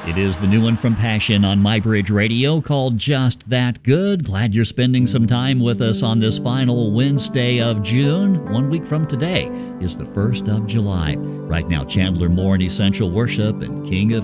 It is the new one from Passion on MyBridge Radio called Just That Good. Glad you're spending some time with us on this final Wednesday of June. 1 week from today is the 1st of July. Right now, Chandler Moore in Essential Worship and King of